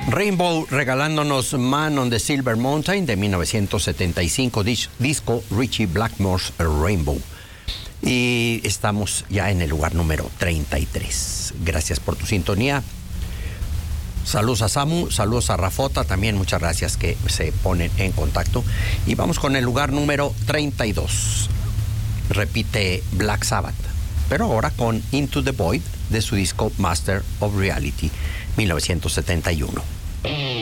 Rainbow regalándonos Man on the Silver Mountain de 1975, disco Richie Blackmore's Rainbow. Y estamos ya en el lugar número 33. Gracias por tu sintonía. Saludos a Samu, saludos a Rafota, también muchas gracias que se ponen en contacto. Y vamos con el lugar número 32. Repite Black Sabbath, pero ahora con Into the Void de su disco Master of Reality, 1971.